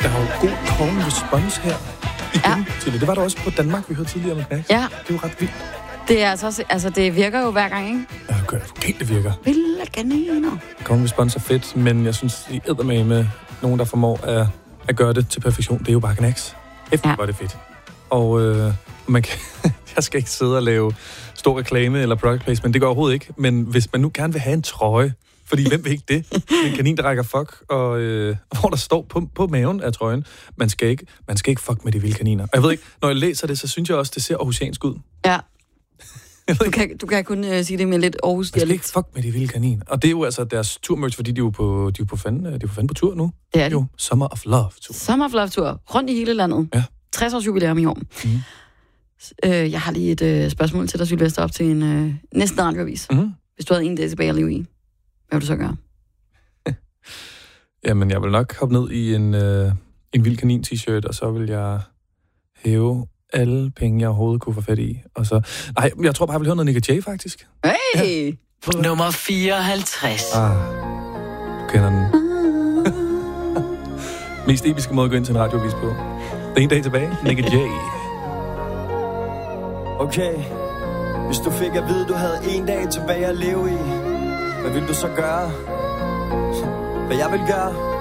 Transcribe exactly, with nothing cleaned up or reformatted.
Der er jo god call response her. Igen, ja. Det var der også på Danmark, vi hørte tidligere med Max. Ja. Det er jo ret vildt. Det er altså, altså det virker jo hver gang, ikke? Ja, det gør det. Det virker. Vilde kaniner. Call response er fedt, men jeg synes, I æder med med nogen, der formår at, at gøre det til perfektion. Det er jo bare knæks. Efter ja. Var det fedt. Og øh, man kan, jeg skal ikke sidde og lave stor reklame eller product placement, det går overhovedet ikke. Men hvis man nu gerne vil have en trøje, fordi hvem vil ikke det? En kanin, der rækker fuck, og øh, hvor der står på, på maven af trøjen, man skal, ikke, man skal ikke fuck med de vilde kaniner. Og jeg ved ikke, når jeg læser det, så synes jeg også, det ser aarhusiansk ud. Ja. Du kan, du kan kun uh, sige det med lidt Aarhus dialekt. Man skal ikke fuck med de vilde kaniner. Og det er jo altså deres turmerch, fordi de er jo på, de er på, fanden, de er på fanden på tur nu. Det er det. Jo, Summer of Love-tur. Summer of Love-tur. Rundt i hele landet. Ja. tres års jubilæum i år. Mm. Øh, jeg har lige et øh, spørgsmål til dig, Sylvester, op til en øh, næsten radioavis. Mm. Hvis du havde en dag tilbage at leve i, hvad vil du så gøre? Jamen, jeg vil nok hoppe ned i en, øh, en vild kanin-t-shirt, og så vil jeg hæve alle penge, jeg overhovedet kunne få fat i. Og så... Nej, jeg tror bare, jeg vil høre noget Nick Jay, faktisk. Hey! Ja. Nummer fireoghalvtreds. Ah, du kender den. Mest episke måde at gå ind til en radioavis på. Det er en dag tilbage. Nick Jay. Okay, hvis du fik at vide, du havde en dag tilbage at leve i, hvad vil du så gøre? Hvad jeg vil gøre?